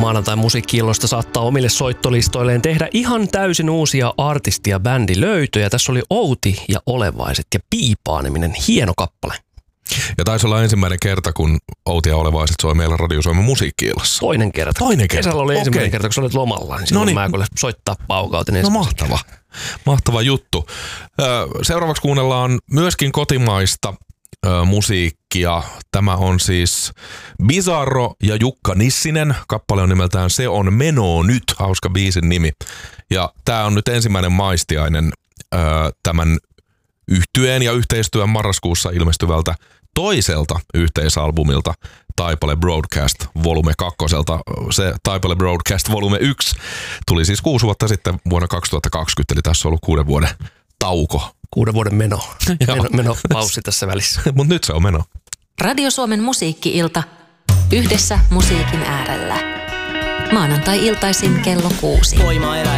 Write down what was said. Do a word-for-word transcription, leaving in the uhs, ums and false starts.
Maanantai musiikki-illoista saattaa omille soittolistoilleen tehdä ihan täysin uusia artisti- ja bändilöytöjä. Tässä oli Outi ja Olevaiset ja Piipaa-niminen hieno kappale. Ja taisi olla ensimmäinen kerta, kun Outi ja Olevaiset soi meillä Radio Suomen musiikki-illassa. Toinen kerta. Toinen kerta. Kesällä oli Okei. ensimmäinen kerta, kun sä olit lomalla. Niin silloin Noniin. mä kuule soittaa paukautin. No mahtava. Mahtava juttu. Seuraavaksi kuunnellaan myöskin kotimaista musiikkia. Tämä on siis Bizarro ja Jukka Nissinen. Kappale on nimeltään Se on menoo nyt, hauska biisin nimi. Ja tää on nyt ensimmäinen maistiainen tämän yhtyeen ja yhteistyön marraskuussa ilmestyvältä toiselta yhteisalbumilta Taipale Broadcast volume kakkoselta. Se Taipale Broadcast volume yksi tuli siis kuusi vuotta sitten vuonna kaksituhattakaksikymmentä, eli tässä on ollut kuuden vuoden tauko. Kuuden vuoden meno. meno, meno paussi tässä välissä. Mutta nyt se on meno. Radio Suomen musiikki-ilta. Yhdessä musiikin äärellä. Maanantai-iltaisin kello kuusi.